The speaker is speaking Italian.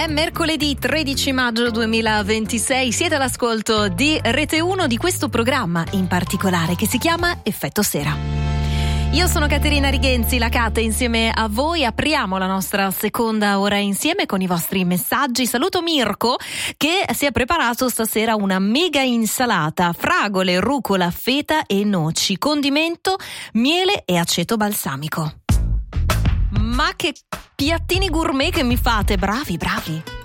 mercoledì 13 maggio 2026, siete all'ascolto di Rete 1 di questo programma in particolare che si chiama Effetto Sera. Io sono Caterina Righenzi, la Cate, insieme a voi apriamo la nostra seconda ora insieme con i vostri messaggi. Saluto Mirko che si è preparato stasera una mega insalata, fragole, rucola, feta e noci, condimento, miele e aceto balsamico. Ma che piattini gourmet che mi fate, bravi!